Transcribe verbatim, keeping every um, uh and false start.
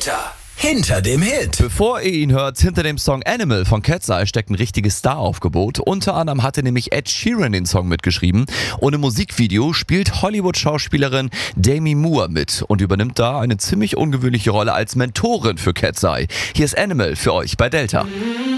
Delta. Hinter dem Hit. Bevor ihr ihn hört, hinter dem Song Animal von Cat's-Eye steckt ein richtiges Staraufgebot. Unter anderem hatte nämlich Ed Sheeran den Song mitgeschrieben. Und im Musikvideo spielt Hollywood-Schauspielerin Demi Moore mit und übernimmt da eine ziemlich ungewöhnliche Rolle als Mentorin für Cat's-Eye. Hier ist Animal für euch bei Delta.